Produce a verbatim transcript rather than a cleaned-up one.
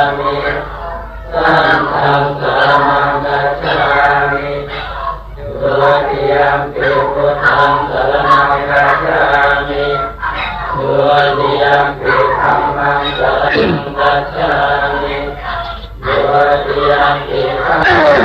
มิสังฆังสรณังคัจฉามิทุติยัมปิพุทธังสรณังคัจฉามิทุติยัมปิธัมมังสรณังคัจฉามิทุติยัมปิ